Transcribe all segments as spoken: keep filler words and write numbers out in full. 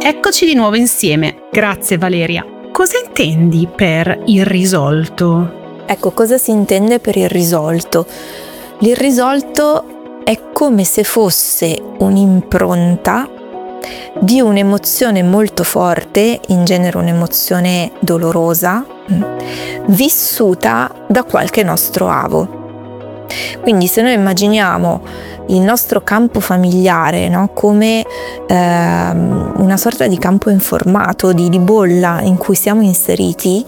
Eccoci di nuovo insieme. Grazie Valeria. Cosa intendi per irrisolto? Ecco, cosa si intende per irrisolto? L'irrisolto è come se fosse un'impronta di un'emozione molto forte, in genere un'emozione dolorosa, vissuta da qualche nostro avo. Quindi se noi immaginiamo il nostro campo familiare, no, come ehm, una sorta di campo informato, di, di bolla in cui siamo inseriti,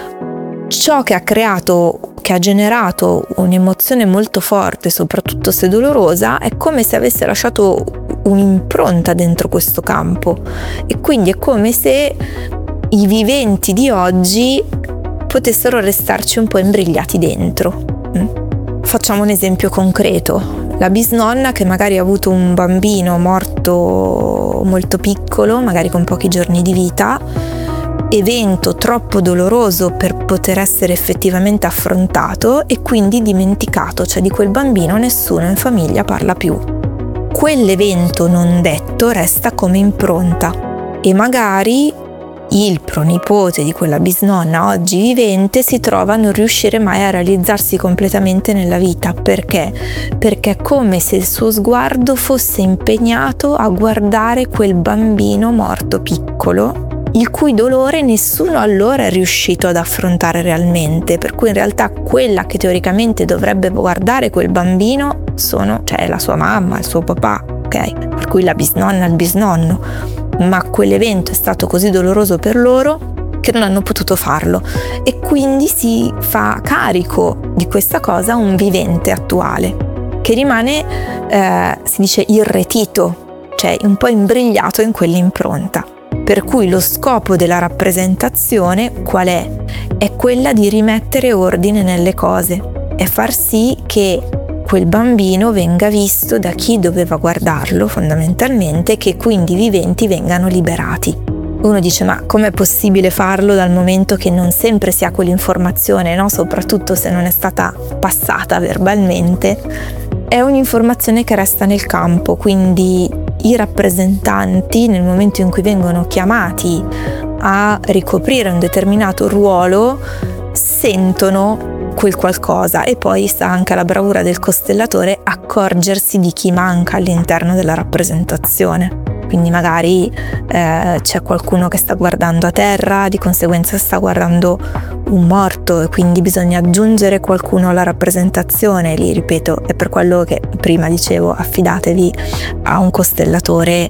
ciò che ha creato, che ha generato un'emozione molto forte, soprattutto se dolorosa, è come se avesse lasciato un'impronta dentro questo campo, e quindi è come se i viventi di oggi potessero restarci un po' imbrigliati dentro. Facciamo un esempio concreto. La bisnonna che magari ha avuto un bambino morto molto piccolo, magari con pochi giorni di vita, evento troppo doloroso per poter essere effettivamente affrontato e quindi dimenticato, cioè di quel bambino nessuno in famiglia parla più. Quell'evento non detto resta come impronta e magari il pronipote di quella bisnonna oggi vivente si trova a non riuscire mai a realizzarsi completamente nella vita. Perché? Perché è come se il suo sguardo fosse impegnato a guardare quel bambino morto piccolo, il cui dolore nessuno allora è riuscito ad affrontare realmente, per cui in realtà quella che teoricamente dovrebbe guardare quel bambino sono, cioè la sua mamma, il suo papà, ok? Per cui la bisnonna, il bisnonno. Ma quell'evento è stato così doloroso per loro che non hanno potuto farlo, e quindi si fa carico di questa cosa un vivente attuale che rimane, eh, si dice, irretito, cioè un po' imbrigliato in quell'impronta. Per cui lo scopo della rappresentazione qual è? È quella di rimettere ordine nelle cose e far sì che quel bambino venga visto da chi doveva guardarlo fondamentalmente, che quindi i viventi vengano liberati. Uno dice: ma com'è possibile farlo dal momento che non sempre si ha quell'informazione, no? Soprattutto se non è stata passata verbalmente. È un'informazione che resta nel campo, quindi i rappresentanti nel momento in cui vengono chiamati a ricoprire un determinato ruolo sentono quel qualcosa, e poi sta anche alla bravura del costellatore accorgersi di chi manca all'interno della rappresentazione. Quindi magari eh, c'è qualcuno che sta guardando a terra, di conseguenza sta guardando un morto, e quindi bisogna aggiungere qualcuno alla rappresentazione. Lì, ripeto, è per quello che prima dicevo, affidatevi a un costellatore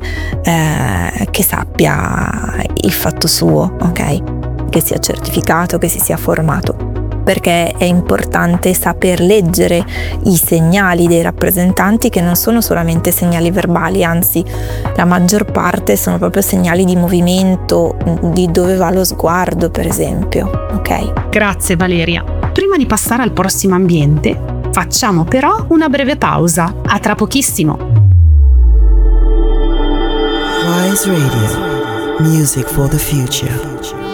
eh, che sappia il fatto suo, ok? Che sia certificato, che si sia formato, perché è importante saper leggere i segnali dei rappresentanti, che non sono solamente segnali verbali, anzi la maggior parte sono proprio segnali di movimento, di dove va lo sguardo, per esempio. Ok? Grazie Valeria. Prima di passare al prossimo ambiente, facciamo però una breve pausa. A tra pochissimo. Wise Radio, music for the future.